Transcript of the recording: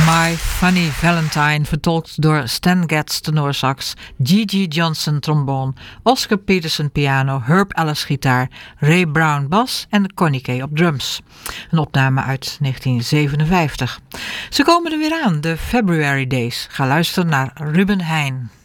My Funny Valentine, vertolkt door Stan Getz tenorsax, Gigi Johnson trombone, Oscar Peterson piano, Herb Ellis gitaar, Ray Brown bas en Connie Kay op drums. Een opname uit 1957. Ze komen er weer aan, de February Days. Ga luisteren naar Ruben Heijn.